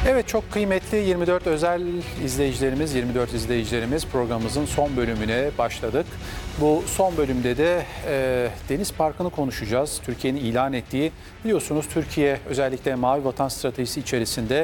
Evet, çok kıymetli 24 özel izleyicilerimiz, 24 izleyicilerimiz, programımızın son bölümüne başladık. Bu son bölümde de Deniz Parkı'nı konuşacağız. Türkiye'nin ilan ettiği, biliyorsunuz Türkiye özellikle Mavi Vatan Stratejisi içerisinde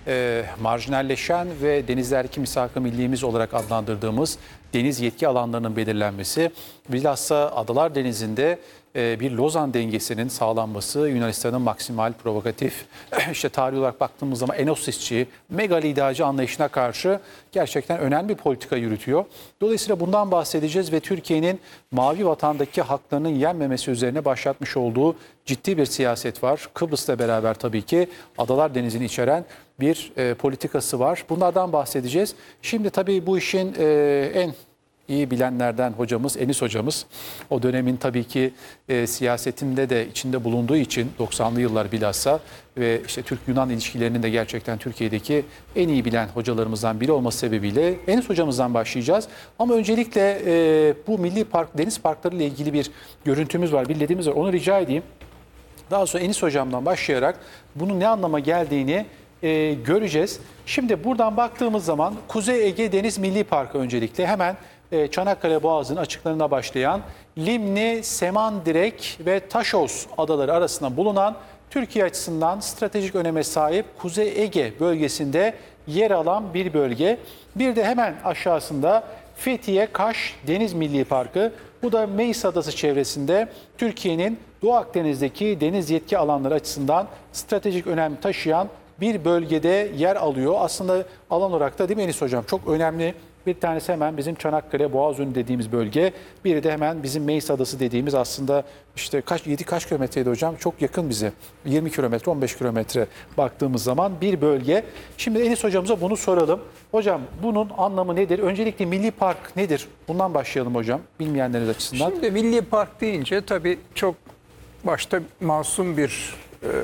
marjinalleşen ve denizlerdeki misak-ı millimiz olarak adlandırdığımız deniz yetki alanlarının belirlenmesi, bilhassa Adalar Denizi'nde bir Lozan dengesinin sağlanması, Yunanistan'ın maksimal provokatif, işte tarih olarak baktığımız zaman enosisçi, megaliderci anlayışına karşı gerçekten önemli bir politika yürütüyor. Dolayısıyla bundan bahsedeceğiz ve Türkiye'nin Mavi Vatan'daki haklarının yenmemesi üzerine başlatmış olduğu ciddi bir siyaset var. Kıbrıs'la beraber tabii ki Adalar Denizi'ni içeren bir politikası var. Bunlardan bahsedeceğiz. Şimdi tabii bu işin en iyi bilenlerden hocamız, Enis hocamız. O dönemin tabii ki siyasetinde de içinde bulunduğu için 90'lı yıllar bilhassa ve işte Türk-Yunan ilişkilerinin de gerçekten Türkiye'deki en iyi bilen hocalarımızdan biri olması sebebiyle Enis hocamızdan başlayacağız. Ama öncelikle bu milli park, deniz parkları ile ilgili bir görüntümüz var, bildiğimiz var. Onu rica edeyim. Daha sonra Enis hocamdan başlayarak bunun ne anlama geldiğini göreceğiz. Şimdi buradan baktığımız zaman Kuzey Ege Deniz Milli Parkı öncelikle hemen Çanakkale Boğazı'nın açıklarına başlayan Limni, Semandirek ve Taşos adaları arasında bulunan Türkiye açısından stratejik öneme sahip Kuzey Ege bölgesinde yer alan bir bölge. Bir de hemen aşağısında Fethiye Kaş Deniz Milli Parkı. Bu da Meis Adası çevresinde Türkiye'nin Doğu Akdeniz'deki deniz yetki alanları açısından stratejik önem taşıyan bir bölgede yer alıyor. Aslında alan olarak da değil mi Enis hocam? Çok önemli. Bir tanesi hemen bizim Çanakkale Boğazönü dediğimiz bölge. Biri de hemen bizim Meis Adası dediğimiz aslında işte kaç kilometreydi hocam? Çok yakın bize. 20 kilometre, 15 kilometre baktığımız zaman bir bölge. Şimdi Enis hocamıza bunu soralım. Hocam bunun anlamı nedir? Öncelikle milli park nedir? Bundan başlayalım hocam, bilmeyenleriniz açısından. Şimdi milli park deyince tabii çok başta masum bir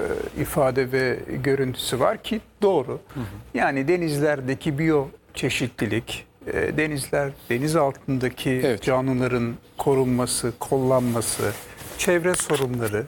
ifade ve görüntüsü var ki doğru. Yani denizlerdeki biyoçeşitlilik, denizler, deniz altındaki canlıların korunması, kollanması, çevre sorunları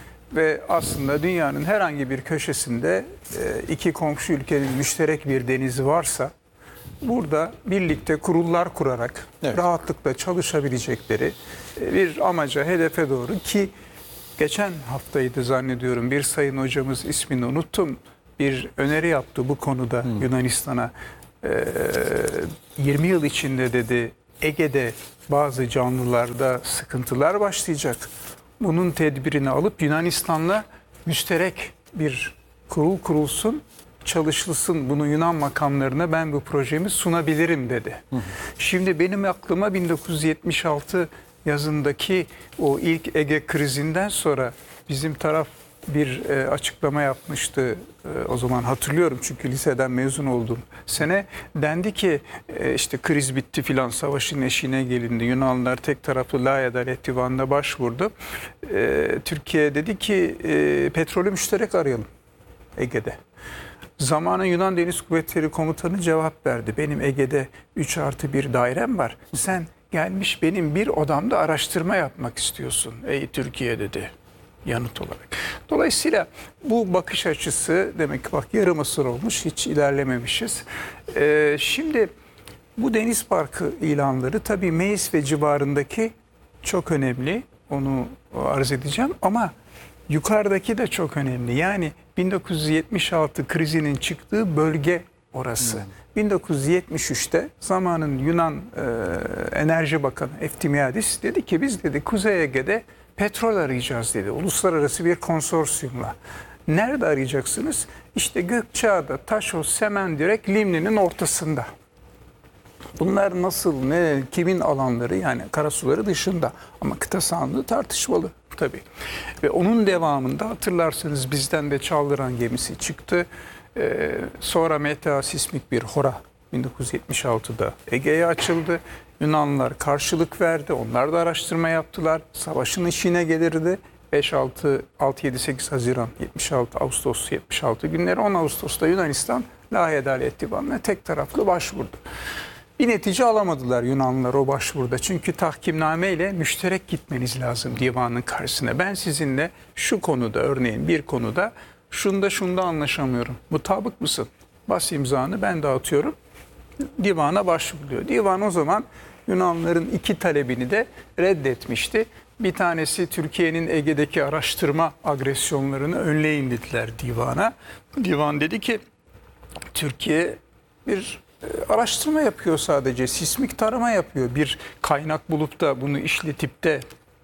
ve aslında dünyanın herhangi bir köşesinde iki komşu ülkenin müşterek bir denizi varsa burada birlikte kurullar kurarak rahatlıkla çalışabilecekleri bir amaca, hedefe doğru ki geçen haftaydı zannediyorum bir sayın hocamız, ismini unuttum, bir öneri yaptı bu konuda Yunanistan'a. 20 yıl içinde dedi Ege'de bazı canlılarda sıkıntılar başlayacak. Bunun tedbirini alıp Yunanistan'la müşterek bir kurul kurulsun, çalışılsın. Bunu Yunan makamlarına ben bu projemi sunabilirim dedi. Şimdi benim aklıma 1976 yazındaki o ilk Ege krizinden sonra bizim taraf bir açıklama yapmıştı. O zaman hatırlıyorum çünkü liseden mezun oldum sene. Dendi ki işte kriz bitti filan, savaşın eşiğine gelindi. Yunanlılar tek taraflı La Adalet Divanı'na başvurdu. Türkiye dedi ki petrolü müşterek arayalım Ege'de. Zamanın Yunan Deniz Kuvvetleri Komutanı cevap verdi. Benim Ege'de 3+1 dairem var. Sen gelmiş benim bir odamda araştırma yapmak istiyorsun ey Türkiye dedi yanıt olarak. Dolayısıyla bu bakış açısı demek ki bak yarım asır olmuş, hiç ilerlememişiz. Şimdi bu deniz parkı ilanları tabii Meis ve civarındaki çok önemli, onu arz edeceğim ama yukarıdaki de çok önemli. Yani 1976 krizinin çıktığı bölge orası. 1973'te zamanın Yunan Enerji Bakanı Eftimiadis dedi ki biz dedi Kuzey Ege'de petrol arayacağız dedi. Uluslararası bir konsorsiyumla. Nerede arayacaksınız? İşte Gökçeada, Taşos, Semendirek, Limni'nin ortasında. Bunlar nasıl, ne, kimin alanları yani karasuları dışında ama kıta sahanlığı tartışmalı tabii. Ve onun devamında hatırlarsanız bizden de Çaldıran gemisi çıktı. Sonra MTA sismik bir hora 1976'da Ege'ye açıldı. Yunanlılar karşılık verdi. Onlar da araştırma yaptılar. Savaşın işine gelirdi. 6-7-8 Haziran 76, Ağustos 76 günleri 10 Ağustos'ta Yunanistan Lahey Adalet Divanı'na tek taraflı başvurdu. Bir netice alamadılar Yunanlılar o başvuruda. Çünkü tahkimname ile müşterek gitmeniz lazım divanın karşısına. Ben sizinle şu konuda örneğin bir konuda şunda anlaşamıyorum. Mutabık mısın? bas imzanı, ben dağıtıyorum. Divana başvuruluyor. Divan o zaman Yunanlıların 2 talebini de reddetmişti. Bir tanesi Türkiye'nin Ege'deki araştırma agresyonlarını önleyin dediler divana. Divan dedi ki Türkiye bir araştırma yapıyor sadece, sismik tarama yapıyor. Bir kaynak bulup da bunu işletip de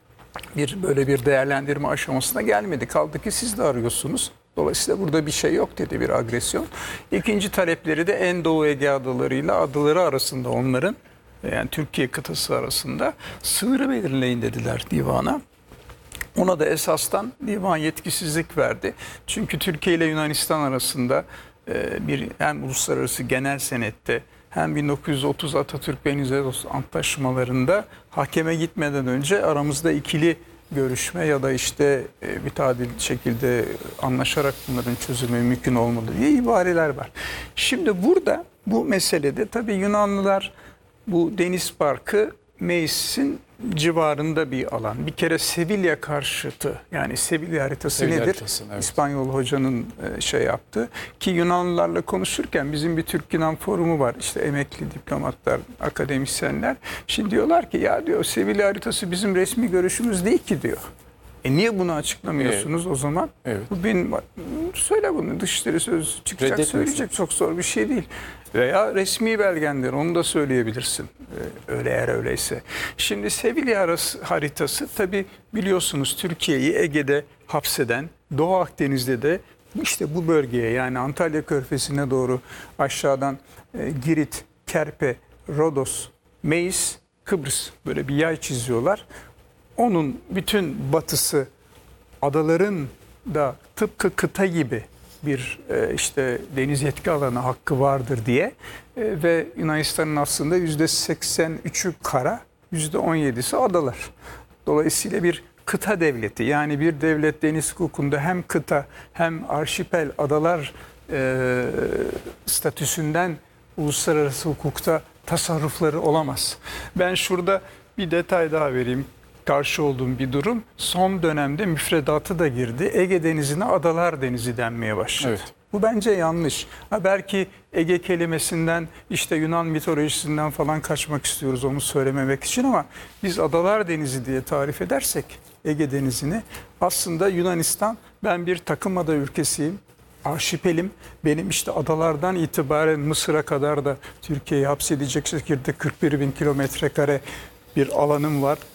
böyle bir değerlendirme aşamasına gelmedi. Kaldı ki siz de arıyorsunuz. Dolayısıyla burada bir şey yok dedi, bir agresyon. İkinci talepleri de en Doğu Ege adalarıyla adaları arasında onların, yani Türkiye kıtası arasında sınırı belirleyin dediler divana. Ona da esastan divan yetkisizlik verdi. Çünkü Türkiye ile Yunanistan arasında bir hem uluslararası genel senette hem 1930 Atatürk Venizelos antlaşmalarında hakeme gitmeden önce aramızda ikili görüşme ya da işte bir tadil şekilde anlaşarak bunların çözümü mümkün olmalı diye ibareler var. Şimdi burada bu meselede tabii Yunanlılar bu deniz parkı Meis'in civarında bir alan. Bir kere Sevilla karşıtı, yani Sevilla haritası Sevilla nedir? haritası, evet. İspanyol hocanın şey yaptı. Ki Yunanlılarla konuşurken bizim bir Türk-Yunan forumu var. İşte emekli diplomatlar, akademisyenler. Şimdi diyorlar ki ya diyor Sevilla haritası bizim resmi görüşümüz değil ki diyor. Niye bunu açıklamıyorsunuz o zaman? Evet. Bu benim, söyle bunu, Dışişleri Sözcüsü çıkacak Reddetmiyorsun. söyleyecek, çok zor bir şey değil. Veya resmi belgendir, onu da söyleyebilirsin eğer öyleyse. Şimdi Sevilla haritası tabii biliyorsunuz Türkiye'yi Ege'de hapseden, Doğu Akdeniz'de de işte bu bölgeye, yani Antalya Körfezi'ne doğru aşağıdan Girit, Kerpe, Rodos, Meis, Kıbrıs böyle bir yay çiziyorlar. Onun bütün batısı, adaların da tıpkı kıta gibi bir işte deniz yetki alanı hakkı vardır diye ve Yunanistan'ın aslında %83'ü kara, %17'si adalar. Dolayısıyla bir kıta devleti, yani bir devlet deniz hukukunda hem kıta hem arşipel adalar statüsünden uluslararası hukukta tasarrufları olamaz. Ben şurada bir detay daha vereyim. Karşı olduğum bir durum. Son dönemde müfredatı da girdi. Ege Denizi'ne Adalar Denizi denmeye başladı. Evet. Bu bence yanlış. Belki Ege kelimesinden, işte Yunan mitolojisinden falan kaçmak istiyoruz onu söylememek için, ama biz Adalar Denizi diye tarif edersek Ege Denizi'ni, aslında Yunanistan, ben bir takım ada ülkesiyim, arşipelim, benim işte adalardan itibaren Mısır'a kadar da Türkiye'yi hapsedecek şekilde 41 bin kilometre kare bir alanım var.